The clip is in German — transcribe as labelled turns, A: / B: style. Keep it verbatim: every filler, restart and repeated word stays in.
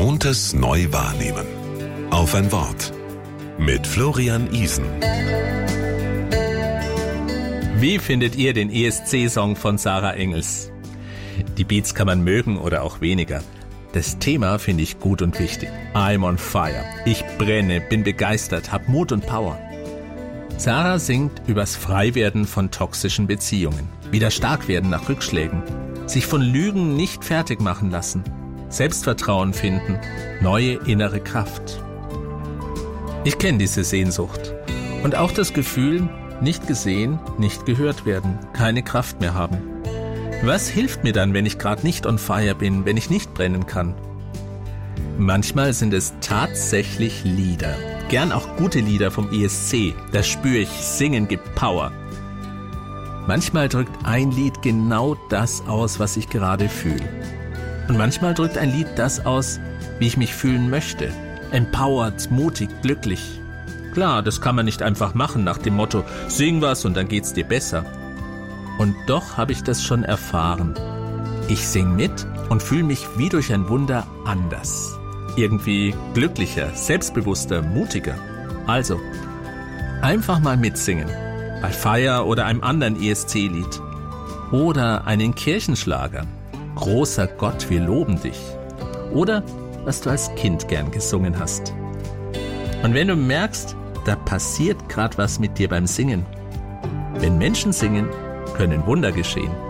A: Gewohntes neu wahrnehmen. Auf ein Wort. Mit Florian Isen.
B: Wie findet ihr den E S C-Song von Sarah Engels? Die Beats kann man mögen oder auch weniger. Das Thema finde ich gut und wichtig. I'm on fire. Ich brenne, bin begeistert, hab Mut und Power. Sarah singt übers Freiwerden von toxischen Beziehungen, wieder stark werden nach Rückschlägen, sich von Lügen nicht fertig machen lassen, Selbstvertrauen finden, neue innere Kraft. Ich kenne diese Sehnsucht und auch das Gefühl, nicht gesehen, nicht gehört werden, keine Kraft mehr haben. Was hilft mir dann, wenn ich gerade nicht on fire bin, wenn ich nicht brennen kann? Manchmal sind es tatsächlich Lieder. Gern auch gute Lieder vom E S C. Da spüre ich, Singen gibt Power. Manchmal drückt ein Lied genau das aus, was ich gerade fühle. Und manchmal drückt ein Lied das aus, wie ich mich fühlen möchte. Empowered, mutig, glücklich. Klar, das kann man nicht einfach machen nach dem Motto, sing was und dann geht's dir besser. Und doch habe ich das schon erfahren. Ich sing mit und fühle mich wie durch ein Wunder anders. Irgendwie glücklicher, selbstbewusster, mutiger. Also, einfach mal mitsingen. Bei Feier oder einem anderen E S C-Lied. Oder einen Kirchenschlager. Großer Gott, wir loben dich. Oder was du als Kind gern gesungen hast. Und wenn du merkst, da passiert gerade was mit dir beim Singen. Wenn Menschen singen, können Wunder geschehen.